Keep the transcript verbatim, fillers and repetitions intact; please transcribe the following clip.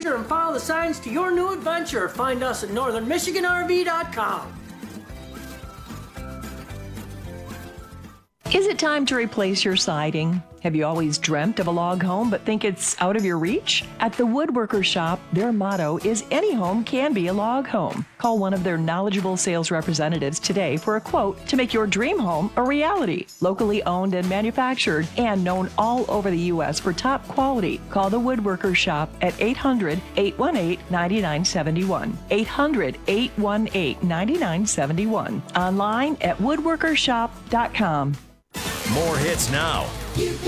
picture and follow the signs to your new adventure. Find us at northern michigan r v dot com. Is it time to replace your siding? Have you always dreamt of a log home but think it's out of your reach? At the Woodworker Shop, their motto is any home can be a log home. Call one of their knowledgeable sales representatives today for a quote to make your dream home a reality. Locally owned and manufactured and known all over the U S for top quality. Call the Woodworker Shop at eight hundred, eight one eight, nine nine seven one. eight hundred, eight one eight, nine nine seven one. Online at woodworker shop dot com. More hits now. You